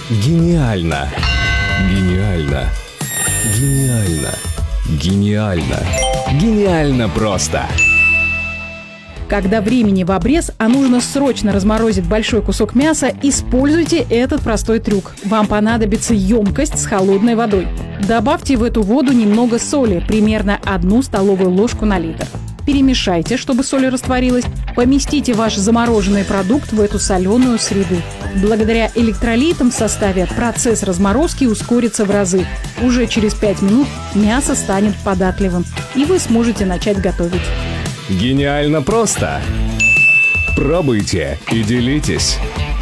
Гениально! Гениально! Гениально! Гениально! Гениально просто! Когда времени в обрез, а нужно срочно разморозить большой кусок мяса, используйте этот простой трюк. Вам понадобится емкость с холодной водой. Добавьте в эту воду немного соли, примерно 1 столовую ложку на литр. Перемешайте, чтобы соль растворилась. Поместите ваш замороженный продукт в эту соленую среду. Благодаря электролитам в составе процесс разморозки ускорится в разы. Уже через 5 минут мясо станет податливым, и вы сможете начать готовить. Гениально просто! Пробуйте и делитесь!